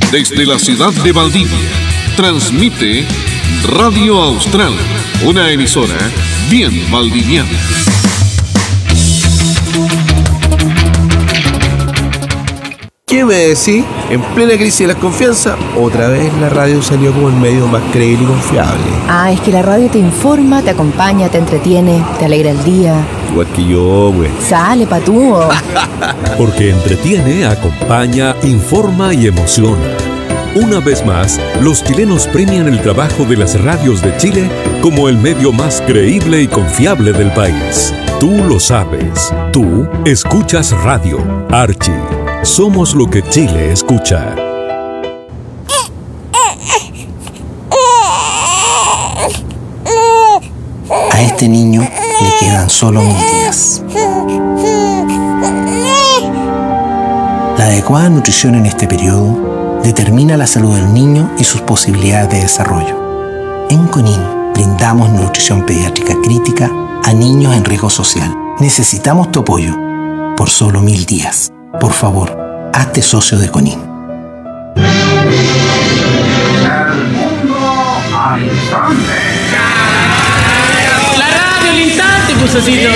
Desde la ciudad de Valdivia, transmite Radio Austral, una emisora bien valdiviana. ¿Qué me decís? En plena crisis de la confianza, otra vez la radio salió como el medio más creíble y confiable. Ah, es que la radio te informa, te acompaña, te entretiene, te alegra el día. Igual que yo, güey. Sale, patúo. Porque entretiene, acompaña, informa y emociona. Una vez más, los chilenos premian el trabajo de las radios de Chile como el medio más creíble y confiable del país. Tú lo sabes. Tú escuchas radio. Archie. Somos lo que Chile escucha. A este niño le quedan solo 1000 días. La adecuada nutrición en este periodo determina la salud del niño y sus posibilidades de desarrollo. En Conin brindamos nutrición pediátrica crítica a niños en riesgo social. Necesitamos tu apoyo por solo 1000 días. Por favor, hazte socio de Conin. El mundo al instante. La radio al instante, Pusacito.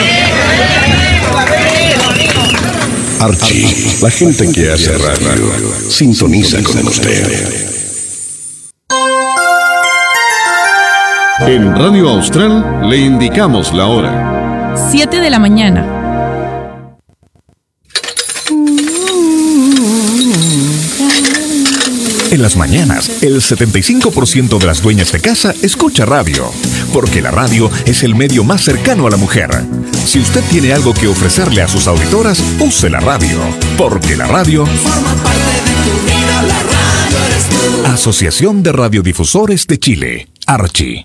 Archie, la gente que hace radio, sintoniza con usted. En Radio Austral le indicamos la hora. 7 de la mañana. En las mañanas, el 75% de las dueñas de casa escucha radio, porque la radio es el medio más cercano a la mujer. Si usted tiene algo que ofrecerle a sus auditoras, use la radio, porque la radio forma parte de tu vida, la radio eres tú. Asociación de Radiodifusores de Chile, Archie.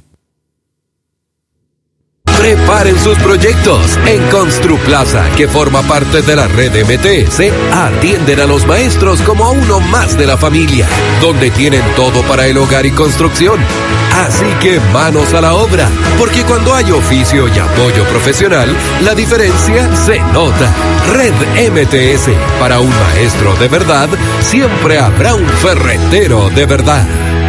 Preparen sus proyectos. En Construplaza, que forma parte de la red MTS, atienden a los maestros como a uno más de la familia, donde tienen todo para el hogar y construcción. Así que manos a la obra, porque cuando hay oficio y apoyo profesional, la diferencia se nota. Red MTS, para un maestro de verdad, siempre habrá un ferretero de verdad.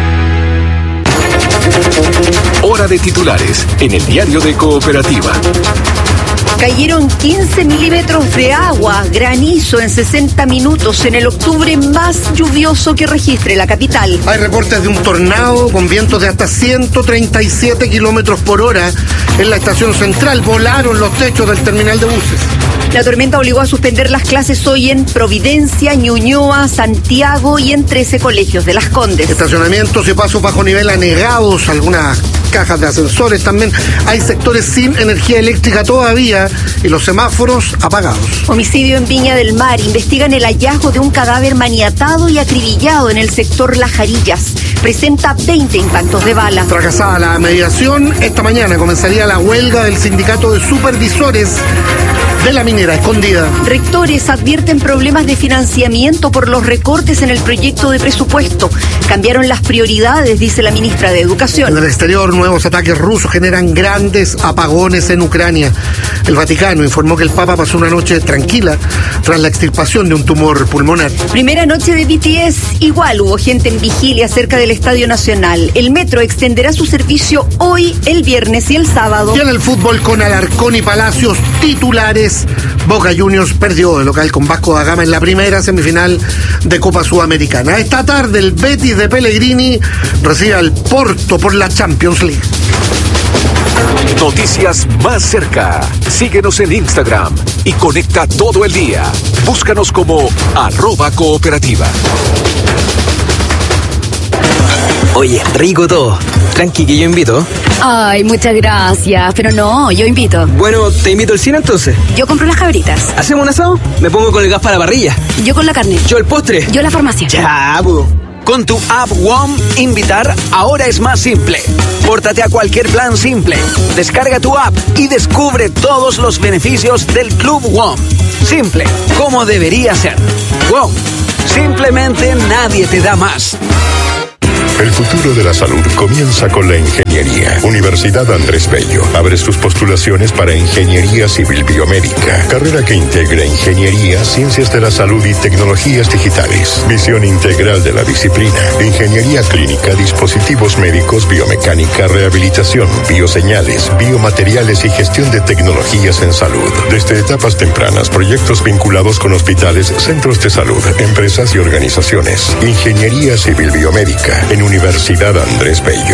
Hora de titulares en el diario de Cooperativa. Cayeron 15 milímetros de agua, granizo en 60 minutos en el octubre más lluvioso que registre la capital. Hay reportes de un tornado con vientos de hasta 137 kilómetros por hora en la estación central. Volaron los techos del terminal de buses. La tormenta obligó a suspender las clases hoy en Providencia, Ñuñoa, Santiago y en 13 colegios de Las Condes. Estacionamientos y pasos bajo nivel anegados, algunas cajas de ascensores también. Hay sectores sin energía eléctrica todavía y los semáforos apagados. Homicidio en Viña del Mar. Investigan el hallazgo de un cadáver maniatado y acribillado en el sector Lajarillas. Presenta 20 impactos de bala. Fracasada la mediación, esta mañana comenzaría la huelga del sindicato de supervisores de la minera Escondida. Rectores advierten problemas de financiamiento por los recortes en el proyecto de presupuesto. Cambiaron las prioridades, dice la ministra de Educación. En el exterior, nuevos ataques rusos generan grandes apagones en Ucrania. El Vaticano informó que el Papa pasó una noche tranquila tras la extirpación de un tumor pulmonar. Primera noche de BTS, igual hubo gente en vigilia cerca del Estadio Nacional. El metro extenderá su servicio hoy, el viernes y el sábado. Y en el fútbol, con Alarcón y Palacios titulares, Boca Juniors perdió de local con Vasco da Gama en la primera semifinal de Copa Sudamericana. Esta tarde el Betis de Pellegrini recibe al Porto por la Champions League. Noticias más cerca. Síguenos en Instagram y conecta todo el día. Búscanos como @cooperativa. Oye, rico todo. Tranqui, que yo invito. Ay, muchas gracias, pero no, yo invito. Bueno, te invito al cine entonces. Yo compro las cabritas. ¿Hacemos un asado? Me pongo con el gas para la parrilla. Yo con la carne. Yo el postre. Yo la farmacia. Ya, po. Con tu app WOM, invitar ahora es más simple. Pórtate a cualquier plan simple. Descarga tu app y descubre todos los beneficios del Club WOM. Simple, como debería ser. WOM, simplemente nadie te da más. El futuro de la salud comienza con la ingeniería. Ingeniería. Universidad Andrés Bello. Abre sus postulaciones para Ingeniería Civil Biomédica. Carrera que integra Ingeniería, Ciencias de la Salud y Tecnologías Digitales. Visión integral de la disciplina. Ingeniería Clínica, Dispositivos Médicos, Biomecánica, Rehabilitación, Bioseñales, Biomateriales y Gestión de Tecnologías en Salud. Desde etapas tempranas, proyectos vinculados con hospitales, centros de salud, empresas y organizaciones. Ingeniería Civil Biomédica en Universidad Andrés Bello.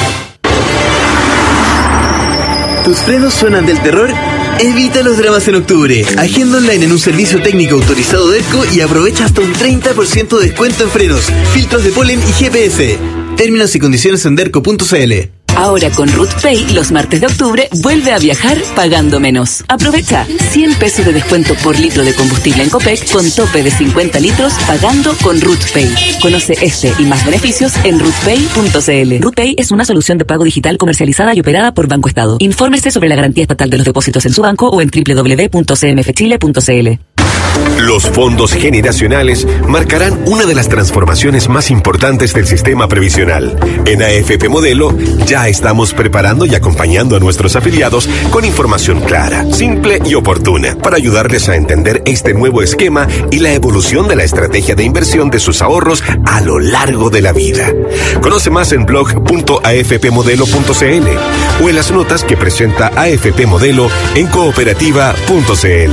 ¿Tus frenos suenan del terror? Evita los dramas en octubre. Agenda online en un servicio técnico autorizado de ERCO y aprovecha hasta un 30% de descuento en frenos, filtros de polen y GPS. Términos y condiciones en derco.cl. Ahora con RootPay, los martes de octubre, vuelve a viajar pagando menos. Aprovecha 100 pesos de descuento por litro de combustible en Copec con tope de 50 litros pagando con RootPay. Conoce este y más beneficios en rootpay.cl. RootPay es una solución de pago digital comercializada y operada por Banco Estado. Infórmese sobre la garantía estatal de los depósitos en su banco o en www.cmfchile.cl. Los fondos generacionales marcarán una de las transformaciones más importantes del sistema previsional. En AFP Modelo ya estamos preparando y acompañando a nuestros afiliados con información clara, simple y oportuna para ayudarles a entender este nuevo esquema y la evolución de la estrategia de inversión de sus ahorros a lo largo de la vida. Conoce más en blog.afpmodelo.cl o en las notas que presenta AFP Modelo en cooperativa.cl.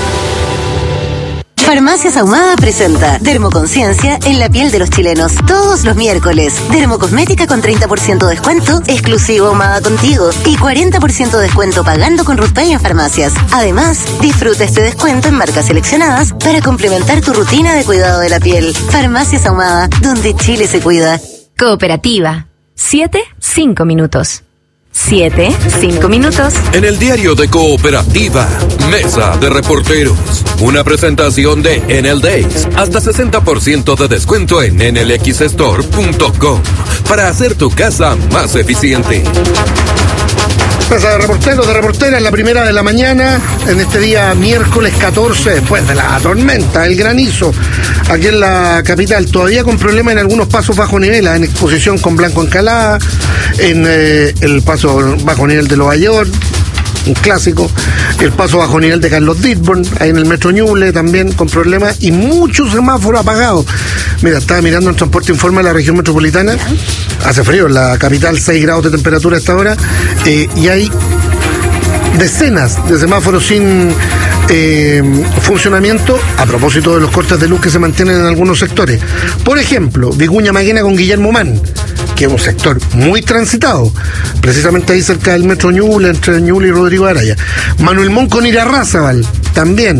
Farmacias Ahumada presenta Dermoconciencia en la piel de los chilenos. Todos los miércoles. Dermocosmética con 30% de descuento, exclusivo Ahumada Contigo. Y 40% de descuento pagando con RootPay en farmacias. Además, disfruta este descuento en marcas seleccionadas para complementar tu rutina de cuidado de la piel. Farmacias Ahumada, donde Chile se cuida. Cooperativa. 7-5 minutos. 7-5 minutos. En el diario de Cooperativa, Mesa de Reporteros. Una presentación de Enel Days. Hasta 60% de descuento en enelxstore.com para hacer tu casa más eficiente. Mesa de reporteros, de reporteras, la primera de la mañana, en este día miércoles 14, después de la tormenta, el granizo, aquí en la capital, todavía con problemas en algunos pasos bajo nivel, en exposición con Blanco Encalada, en el paso bajo nivel de Nueva York, un clásico, el paso bajo nivel de Carlos Ditborn, ahí en el metro Ñuble también con problemas y muchos semáforos apagados. Mira, estaba mirando el transporte informe de la región metropolitana, hace frío en la capital, 6 grados de temperatura a esta hora, y hay decenas de semáforos sin funcionamiento a propósito de los cortes de luz que se mantienen en algunos sectores. Por ejemplo, Vicuña Maquena con Guillermo Mann, que es un sector muy transitado, precisamente ahí cerca del metro Ñuble, entre Ñuble y Rodrigo Araya. Manuel Montt con Irarrázaval, también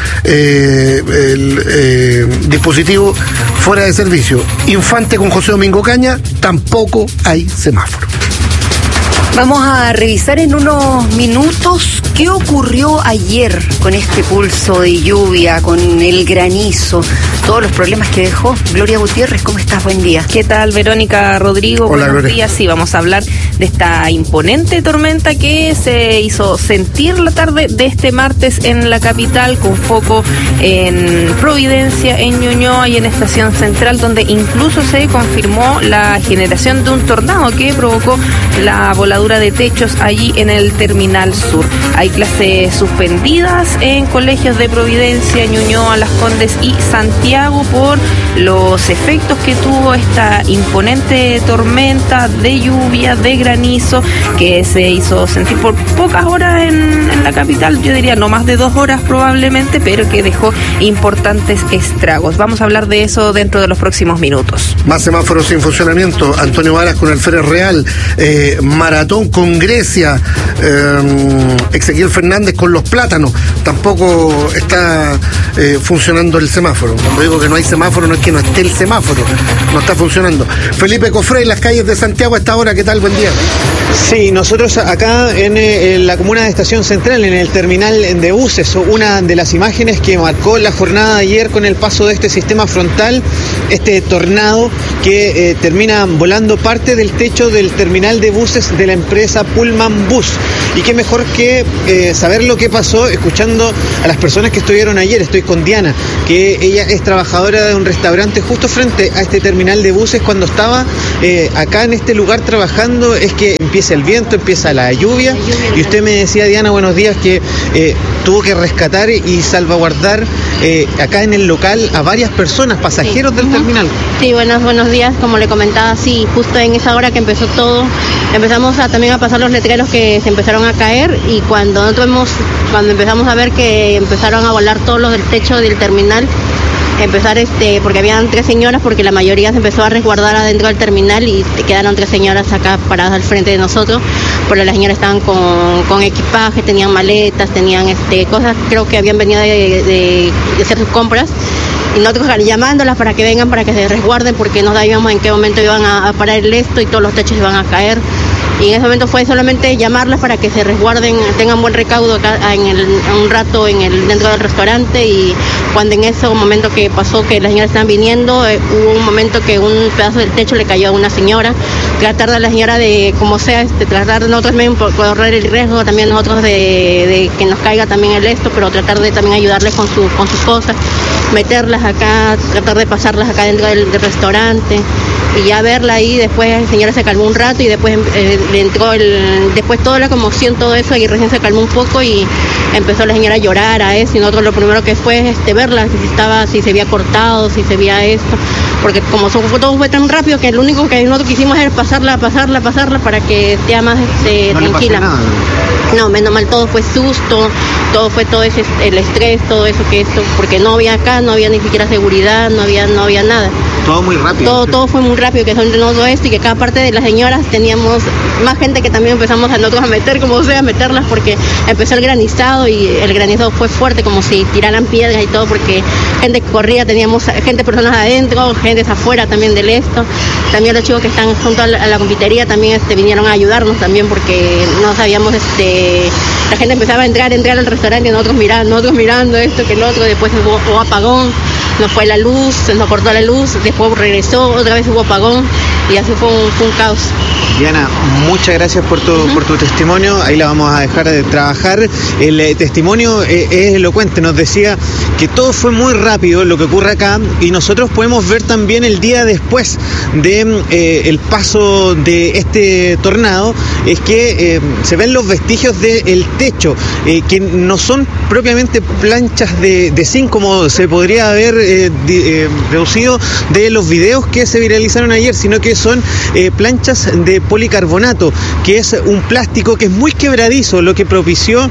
el dispositivo fuera de servicio. Infante con José Domingo Caña, tampoco hay semáforo. Vamos a revisar en unos minutos qué ocurrió ayer con este pulso de lluvia, con el granizo, todos los problemas que dejó. Gloria Gutiérrez, ¿cómo estás? Buen día. ¿Qué tal, Verónica, Rodrigo? Hola, buenos Gloria. días. Sí, vamos a hablar de esta imponente tormenta que se hizo sentir la tarde de este martes en la capital, con foco en Providencia, en Ñuñoa y en Estación Central, donde incluso se confirmó la generación de un tornado que provocó la voladura de techos allí en el Terminal Sur. Hay clases suspendidas en colegios de Providencia, Ñuñoa, Las Condes y Santiago por los efectos que tuvo esta imponente tormenta de lluvia, de granizo, que se hizo sentir por pocas horas en la capital, yo diría no más de 2 horas probablemente, pero que dejó importantes estragos. Vamos a hablar de eso dentro de los próximos minutos. Más semáforos sin funcionamiento. Antonio Varas con Alférez Real, Maratón con Grecia, Ezequiel Fernández con Los Plátanos. Tampoco está funcionando el semáforo. Cuando digo que no hay semáforo, no es que no esté el semáforo, no está funcionando. Felipe Cofré en las calles de Santiago a esta hora, ¿qué tal? Buen día. Sí, nosotros acá en la comuna de Estación Central, en el terminal de buses, una de las imágenes que marcó la jornada de ayer con el paso de este sistema frontal, este tornado que termina volando parte del techo del terminal de buses de la empresa Pullman Bus. Y qué mejor que saber lo que pasó escuchando a las personas que estuvieron ayer. Estoy con Diana, que ella es trabajadora trabajadora de un restaurante justo frente a este terminal de buses. Cuando estaba acá en este lugar trabajando es que empieza el viento, empieza la lluvia, y usted me decía, Diana, buenos días, que tuvo que rescatar y salvaguardar acá en el local a varias personas, pasajeros del terminal. Sí, buenos días. Como le comentaba, sí, justo en esa hora que empezó todo, empezamos también a pasar los letreros que se empezaron a caer, y cuando empezamos a ver que empezaron a volar todos los del techo del terminal, porque habían 3 señoras, porque la mayoría se empezó a resguardar adentro del terminal y quedaron 3 señoras acá paradas al frente de nosotros, porque las señoras estaban con equipaje, tenían maletas, tenían cosas, creo que habían venido de hacer sus compras, y nosotros llamándolas para que vengan, para que se resguarden, porque no sabíamos en qué momento iban a parar el esto y todos los techos iban a caer. Y en ese momento fue solamente llamarlas para que se resguarden, tengan buen recaudo acá un rato dentro del restaurante. Y cuando en ese momento que pasó que las señoras estaban viniendo, hubo un momento que un pedazo del techo le cayó a una señora. Tratar de la señora de, como sea, tratar de nosotros mismos correr el riesgo también nosotros de que nos caiga también el esto, pero tratar de también ayudarles con sus cosas, meterlas acá, tratar de pasarlas acá dentro del restaurante. Y ya verla ahí, después la señora se calmó un rato, y después le entró después toda la conmoción, todo eso, y recién se calmó un poco y empezó la señora a llorar a eso, y nosotros lo primero que fue verla, si se había cortado, si se veía esto, porque como todo fue tan rápido que lo único que nosotros quisimos era pasarla para que esté más tranquila. No, menos mal, todo fue susto, todo el estrés, todo eso porque no había ni siquiera seguridad, no había nada. Todo muy rápido. Todo fue muy rápido, que son todo esto, y que cada parte de las señoras teníamos más gente que también empezamos a nosotros a meter, como sea, a meterlas, porque empezó el granizado, y el granizado fue fuerte, como si tiraran piedras y todo, porque gente que corría, teníamos personas adentro, gente afuera también del esto. También los chicos que están junto a la confitería también vinieron a ayudarnos también, porque no sabíamos, la gente empezaba a entrar al restaurante, y nosotros mirando esto, que el otro, después hubo apagón, nos fue la luz, se nos cortó la luz, después regresó, otra vez hubo apagón, y así fue un caos. Diana, muchas gracias por tu testimonio. Ahí la vamos a dejar de trabajar. El testimonio es elocuente. Nos decía que todo fue muy rápido lo que ocurre acá, y nosotros podemos ver también el día después de el paso de este tornado, es que se ven los vestigios del techo, que no son propiamente planchas de zinc como se podría haber reducido de los videos que se viralizaron ayer, sino que son planchas de policarbonato, que es un plástico que es muy quebradizo, lo que propició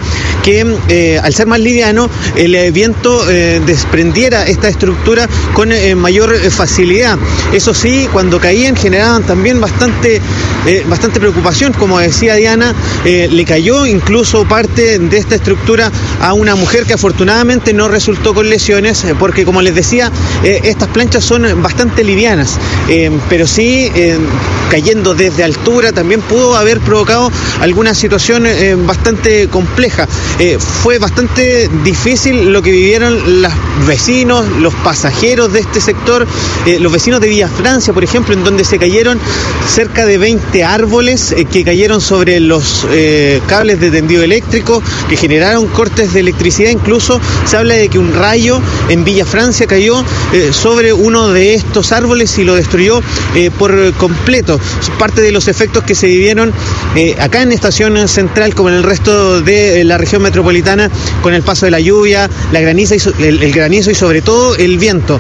que al ser más liviano el viento desprendiera esta estructura con mayor facilidad. Eso sí, cuando caían generaban también bastante preocupación. Como decía Diana, le cayó incluso parte de esta estructura a una mujer que afortunadamente no resultó con lesiones, porque como les decía, estas planchas son bastante livianas, pero sí cayendo desde altura también pudo haber provocado alguna situación bastante compleja. Fue bastante difícil lo que vivieron los vecinos, los pasajeros de este sector, los vecinos de Villa Francia, por ejemplo, en donde se cayeron cerca de 20 árboles que cayeron sobre los cables de tendido eléctrico, que generaron cortes de electricidad. Incluso se habla de que un rayo en Villa Francia cayó sobre uno de estos árboles y lo destruyó por completo. Parte de los efectos que se vivieron acá en Estación Central, como en el resto de la región metropolitana, con el paso de la lluvia, la graniza el granizo y sobre todo el viento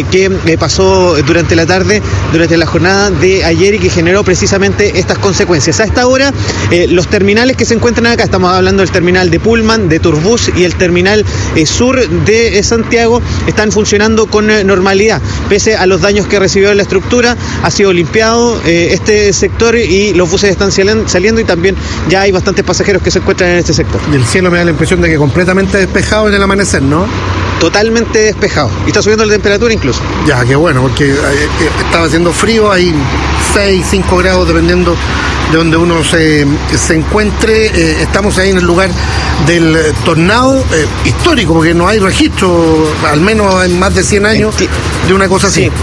que pasó durante la tarde, durante la jornada de ayer, y que generó precisamente estas consecuencias. A esta hora, los terminales que se encuentran acá, estamos hablando del terminal de Pullman, de Turbus y el terminal sur de Santiago, están funcionando con normalidad. Pese a los daños que recibió la estructura, ha sido limpiado este sector y los buses están saliendo, y también ya hay bastantes pasajeros que se encuentran en este sector. Y el cielo me da la impresión de que completamente despejado en el amanecer, ¿no? Totalmente despejado, y está subiendo la temperatura incluso. Ya, qué bueno, porque estaba haciendo frío, hay 6, 5 grados dependiendo de donde uno se encuentre. Estamos ahí en el lugar del tornado histórico, porque no hay registro, al menos en más de 100 años, de una cosa así. Sí.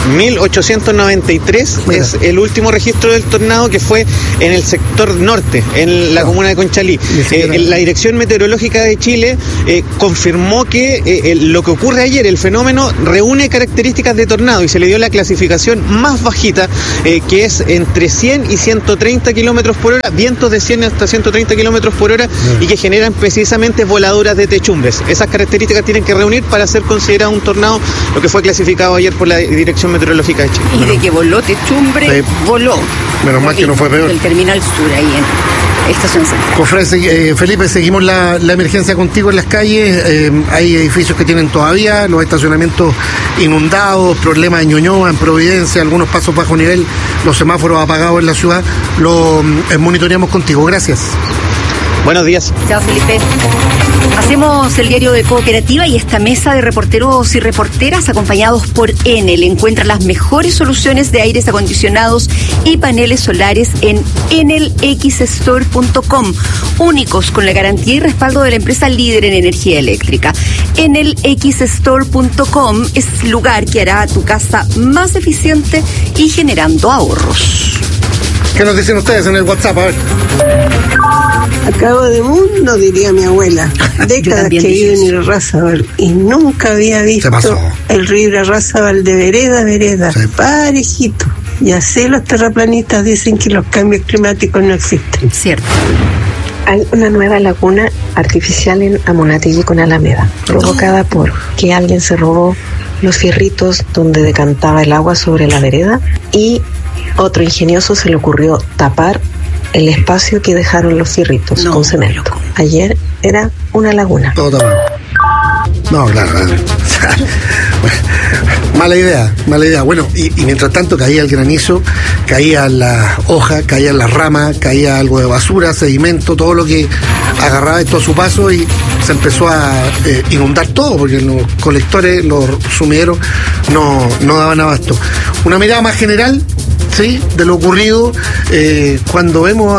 1893 es el último registro del tornado, que fue en el sector norte, en la comuna de Conchalí. La Dirección Meteorológica de Chile confirmó que lo que ocurre ayer, el fenómeno, reúne características de tornado y se le dio la clasificación más bajita, que es entre 100 y 130 kilómetros por hora, vientos de 100 hasta 130 kilómetros por hora, y que generan precisamente voladuras de techumbres. Esas características tienen que reunir para ser considerado un tornado, lo que fue clasificado ayer por la Dirección Meteorológica de Chile. Y de que voló techumbre, voló. Menos mal que no fue peor. El terminal sur, ahí en Estación Central. Cofre, Felipe, seguimos la emergencia contigo en las calles. Hay edificios que tienen todavía los estacionamientos inundados, problemas en Ñuñoa, en Providencia, algunos pasos bajo nivel, los semáforos apagados en la ciudad. Lo monitoreamos contigo. Gracias. Buenos días. Chao, Felipe. Hacemos el diario de Cooperativa y esta mesa de reporteros y reporteras acompañados por Enel. Encuentra las mejores soluciones de aires acondicionados y paneles solares en enelxstore.com, únicos con la garantía y respaldo de la empresa líder en energía eléctrica. enelxstore.com es el lugar que hará tu casa más eficiente y generando ahorros. ¿Qué nos dicen ustedes en el WhatsApp? A ver. Acabo de mundo, diría mi abuela. Décadas que vivo en Irarrázaval y nunca había visto el río Irarrázaval de vereda a vereda, parejito. Y así los terraplanistas dicen que los cambios climáticos no existen. Cierto. Hay una nueva laguna artificial en Amonategui con Alameda, provocada por que alguien se robó los fierritos donde decantaba el agua sobre la vereda y otro ingenioso se le ocurrió tapar el espacio que dejaron los fierritos con cemento. Ayer era una laguna. Todo tapado. No, claro. Mala idea. Bueno, y mientras tanto caía el granizo, caía la hoja, caía la rama, caía algo de basura, sedimento, todo lo que agarraba esto a su paso, y se empezó a inundar todo porque los colectores, los sumideros no daban abasto. Una mirada más general, ¿sí?, de lo ocurrido. Cuando vemos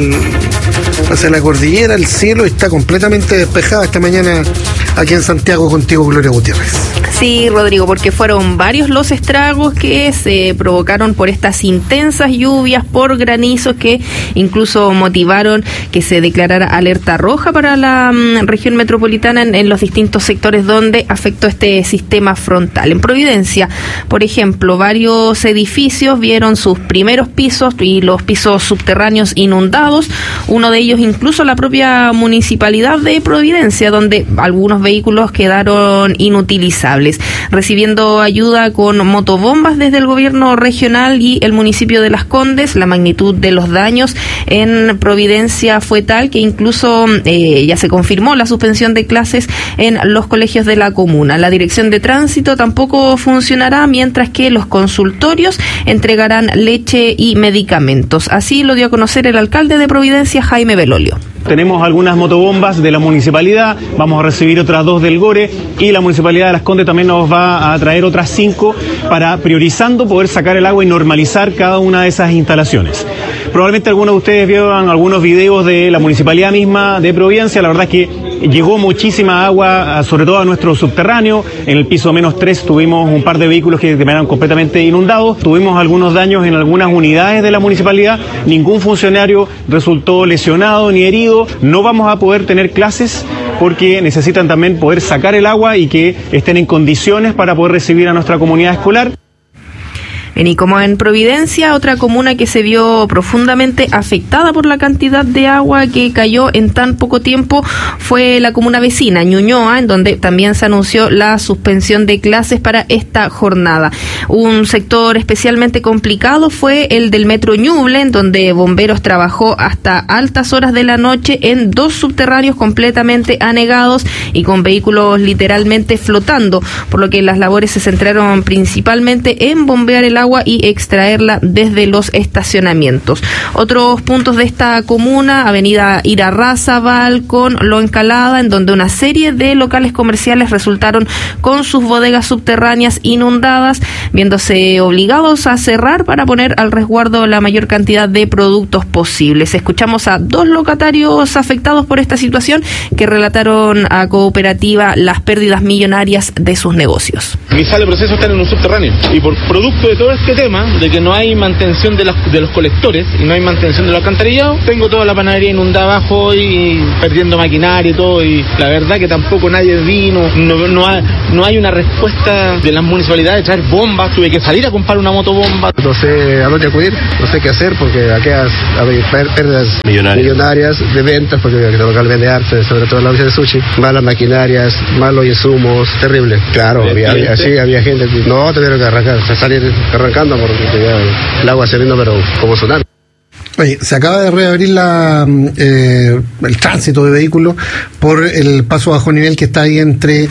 hacia la cordillera, el cielo está completamente despejado esta mañana aquí en Santiago. Contigo, Gloria Gutiérrez. Sí, Rodrigo, porque fueron varios los estragos que se provocaron por estas intensas lluvias, por granizos que incluso motivaron que se declarara alerta roja para la región metropolitana en los distintos sectores donde afectó este sistema frontal. En Providencia, por ejemplo, varios edificios vieron sus primeros pisos y los pisos subterráneos inundados, uno de ellos incluso la propia municipalidad de Providencia, donde algunos vehículos quedaron inutilizables, recibiendo ayuda con motobombas desde el gobierno regional y el municipio de Las Condes. La magnitud de los daños en Providencia fue tal que incluso ya se confirmó la suspensión de clases en los colegios de la comuna. La dirección de tránsito tampoco funcionará, mientras que los consultorios entregarán leche y medicamentos. Así lo dio a conocer el alcalde de Providencia, Jaime Belolio. Tenemos algunas motobombas de la municipalidad, vamos a recibir otras 2 del GORE, y la municipalidad de Las Condes también nos va a traer otras 5 para, priorizando, poder sacar el agua y normalizar cada una de esas instalaciones. Probablemente algunos de ustedes vieron algunos videos de la municipalidad misma de Providencia. La verdad es que llegó muchísima agua, sobre todo a nuestro subterráneo. En el piso -3 tuvimos un par de vehículos que terminaron completamente inundados. Tuvimos algunos daños en algunas unidades de la municipalidad. Ningún funcionario resultó lesionado ni herido. No vamos a poder tener clases porque necesitan también poder sacar el agua y que estén en condiciones para poder recibir a nuestra comunidad escolar. Y como en Providencia, otra comuna que se vio profundamente afectada por la cantidad de agua que cayó en tan poco tiempo fue la comuna vecina, Ñuñoa, en donde también se anunció la suspensión de clases para esta jornada. Un sector especialmente complicado fue el del metro Ñuble, en donde bomberos trabajó hasta altas horas de la noche en 2 subterráneos completamente anegados y con vehículos literalmente flotando, por lo que las labores se centraron principalmente en bombear el agua y extraerla desde los estacionamientos. Otros puntos de esta comuna, avenida Irarrázaval con Loencalada, en donde una serie de locales comerciales resultaron con sus bodegas subterráneas inundadas, viéndose obligados a cerrar para poner al resguardo la mayor cantidad de productos posibles. Escuchamos a 2 locatarios afectados por esta situación que relataron a Cooperativa las pérdidas millonarias de sus negocios. Mi sala de proceso está en un subterráneo y por producto de todo este tema, de que no hay mantención de los colectores y no hay mantención de los alcantarillados, tengo toda la panadería inundada abajo y perdiendo maquinaria y todo, y la verdad que tampoco nadie vino, no hay una respuesta de las municipalidades de traer bombas, tuve que salir a comprar una motobomba. No sé a dónde acudir, no sé qué hacer porque aquí hay pérdidas millonarias de ventas porque el local vende arte, sobre todo en la villa de sushi, malas maquinarias, malos insumos, terrible. Claro, había gente, no tuvieron que salir arrancando porque ya el agua se vino pero como tsunami. Oye, se acaba de reabrir el tránsito de vehículos por el paso bajo nivel que está ahí entre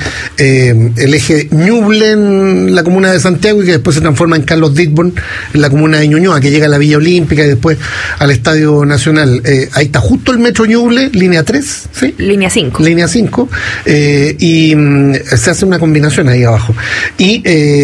el eje Ñuble en la comuna de Santiago y que después se transforma en Carlos Ditborn en la comuna de Ñuñoa, que llega a la Villa Olímpica y después al Estadio Nacional. Ahí está justo el metro Ñuble, línea 3, ¿sí? Línea 5. Línea 5, y se hace una combinación ahí abajo. Y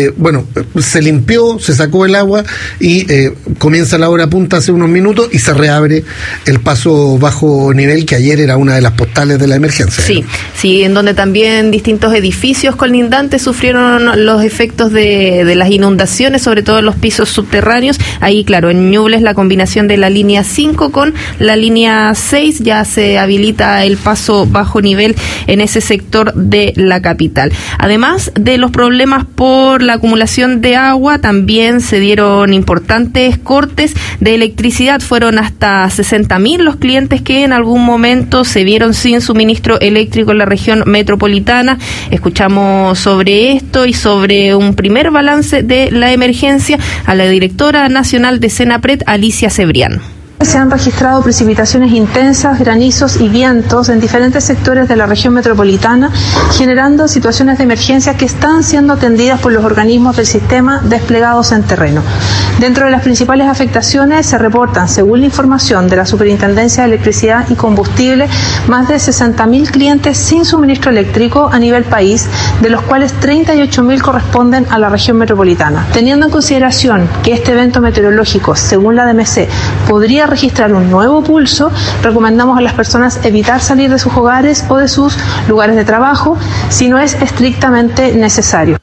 se limpió, se sacó el agua y comienza la hora punta hace unos minutos y se reabre el paso bajo nivel que ayer era una de las postales de la emergencia. Sí, en donde también distintos edificios colindantes sufrieron los efectos de las inundaciones, sobre todo en los pisos subterráneos. Ahí, claro, en Ñuble es la combinación de la línea 5 con la línea 6, ya se habilita el paso bajo nivel en ese sector de la capital. Además de los problemas por la acumulación de agua, también se dieron importantes cortes de electricidad. Fueron hasta 60.000 los clientes que en algún momento se vieron sin suministro eléctrico en la región metropolitana. Escuchamos sobre esto y sobre un primer balance de la emergencia a la directora nacional de Senapred, Alicia Cebrián. Se han registrado precipitaciones intensas, granizos y vientos en diferentes sectores de la región metropolitana, generando situaciones de emergencia que están siendo atendidas por los organismos del sistema desplegados en terreno. Dentro de las principales afectaciones se reportan, según la información de la Superintendencia de Electricidad y Combustible, más de 60.000 clientes sin suministro eléctrico a nivel país, de los cuales 38.000 corresponden a la región metropolitana. Teniendo en consideración que este evento meteorológico, según la DMC, podría registrar un nuevo pulso, recomendamos a las personas evitar salir de sus hogares o de sus lugares de trabajo si no es estrictamente necesario.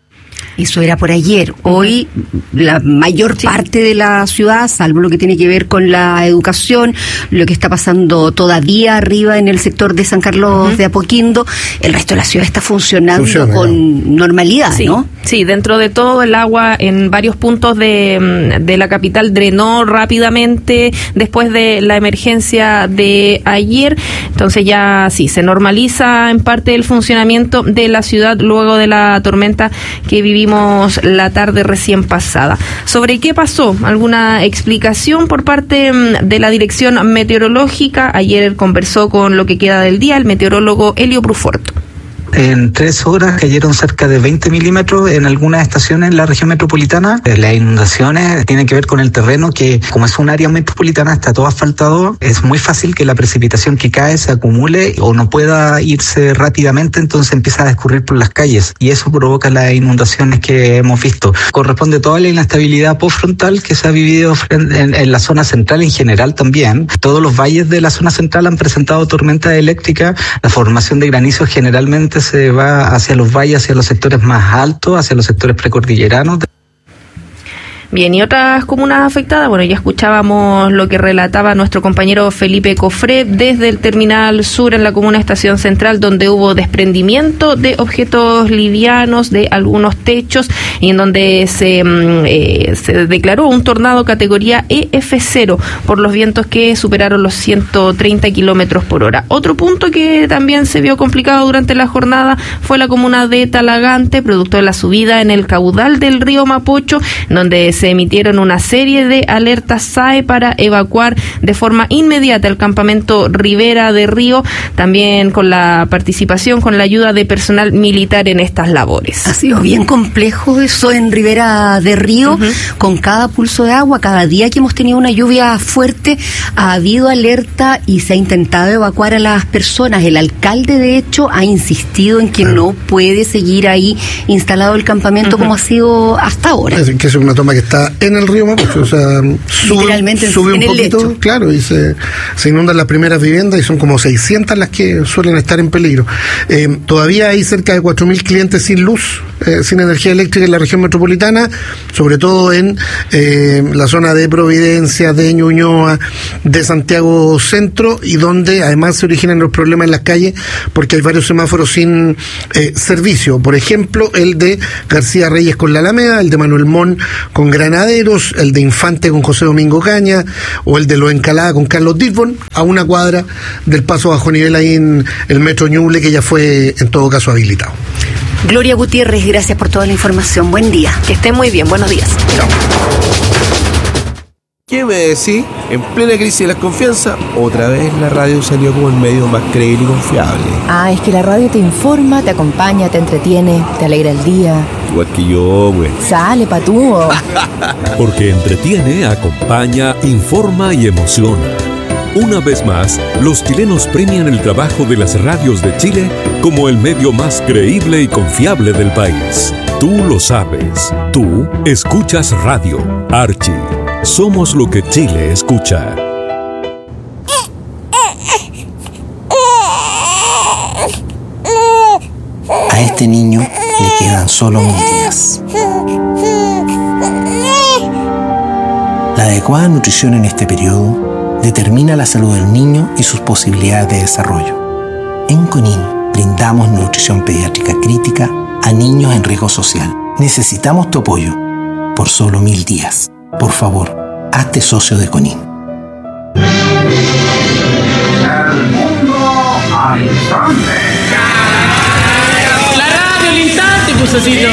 Eso era por ayer. Hoy la mayor parte de la ciudad, salvo lo que tiene que ver con la educación, lo que está pasando todavía arriba en el sector de San Carlos de Apoquindo, el resto de la ciudad está funcionando con normalidad, ¿no? Sí, dentro de todo el agua en varios puntos de la capital drenó rápidamente después de la emergencia de ayer. Entonces ya se normaliza en parte el funcionamiento de la ciudad luego de la tormenta que vivimos la tarde recién pasada. ¿Sobre qué pasó? ¿Alguna explicación por parte de la Dirección Meteorológica? Ayer conversó con lo que queda del día el meteorólogo Helio Bruforto. En 3 horas cayeron cerca de 20 milímetros en algunas estaciones en la región metropolitana. Las inundaciones tienen que ver con el terreno que, como es un área metropolitana, está todo asfaltado. Es muy fácil que la precipitación que cae se acumule o no pueda irse rápidamente, entonces empieza a escurrir por las calles y eso provoca las inundaciones que hemos visto. Corresponde toda la inestabilidad postfrontal que se ha vivido en la zona central en general también. Todos los valles de la zona central han presentado tormentas eléctricas. La formación de granizo generalmente se va hacia los valles, hacia los sectores más altos, hacia los sectores precordilleranos. Bien, y otras comunas afectadas, bueno, ya escuchábamos lo que relataba nuestro compañero Felipe Cofré desde el Terminal Sur en la comuna Estación Central, donde hubo desprendimiento de objetos livianos de algunos techos y en donde se declaró un tornado categoría EF0 por los vientos que superaron los 130 kilómetros por hora. Otro punto que también se vio complicado durante la jornada fue la comuna de Talagante, producto de la subida en el caudal del río Mapocho, donde se se emitieron una serie de alertas SAE para evacuar de forma inmediata el campamento Ribera de Río, también con la participación, con la ayuda de personal militar en estas labores. Ha sido bien complejo eso en Ribera de Río, con cada pulso de agua, cada día que hemos tenido una lluvia fuerte, ha habido alerta y se ha intentado evacuar a las personas. El alcalde, de hecho, ha insistido en que no puede seguir ahí instalado el campamento como ha sido hasta ahora. Es que es una toma que está en el río Mapocho, o sea, sube un poquito, claro, y se inundan las primeras viviendas y son como 600 las que suelen estar en peligro. Todavía hay cerca de 4.000 clientes sin luz, sin energía eléctrica en la región metropolitana, sobre todo en la zona de Providencia, de Ñuñoa, de Santiago Centro, y donde además se originan los problemas en las calles porque hay varios semáforos sin servicio. Por ejemplo, el de García Reyes con la Alameda, el de Manuel Mon con Granaderos, el de Infante con José Domingo Caña, o el de Los Encalada con Carlos Dilbon, a una cuadra del paso bajo nivel ahí en el metro Ñuble, que ya fue en todo caso habilitado. Gloria Gutiérrez, gracias por toda la información. Buen día. Que esté muy bien. Buenos días. Chao. ¿Qué me decís? En plena crisis de la confianza, otra vez la radio salió como el medio más creíble y confiable. Es que la radio te informa, te acompaña, te entretiene, te alegra el día. Igual que yo, güey. Sale, patúo. Porque entretiene, acompaña, informa y emociona. Una vez más, los chilenos premian el trabajo de las radios de Chile como el medio más creíble y confiable del país. Tú lo sabes. Tú escuchas radio. Archie. Somos lo que Chile escucha. A este niño le quedan solo 1000 días. La adecuada nutrición en este periodo determina la salud del niño y sus posibilidades de desarrollo. En CONIN brindamos nutrición pediátrica crítica a niños en riesgo social. Necesitamos tu apoyo por solo 1000 días. Por favor, hazte socio de CONIN. El mundo al instante. La radio al instante, Pusecito.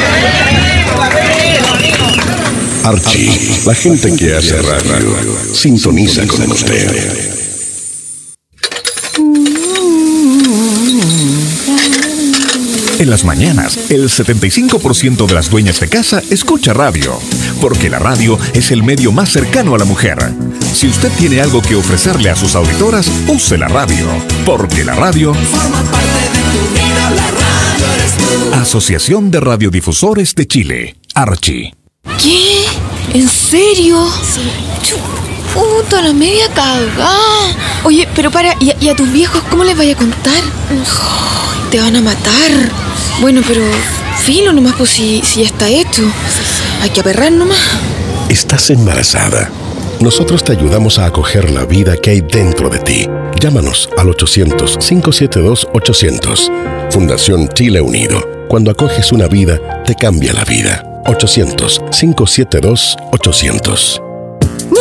Archie, la gente que hace radio, sintoniza con usted. En las mañanas, el 75% de las dueñas de casa escucha radio, porque la radio es el medio más cercano a la mujer. Si usted tiene algo que ofrecerle a sus auditoras, use la radio, porque la radio forma parte de tu vida, la radio eres tú. Asociación de Radiodifusores de Chile, Archie. ¿Qué? ¿En serio? Sí. Puta, la media cagada. Oye, pero para, ¿y a tus viejos cómo les vaya a contar? Oh, te van a matar. Bueno, pero filo nomás, pues si ya está hecho. Hay que aperrar nomás. Estás embarazada. Nosotros te ayudamos a acoger la vida que hay dentro de ti. Llámanos al 800-572-800. Fundación Chile Unido. Cuando acoges una vida, te cambia la vida. 800-572-800.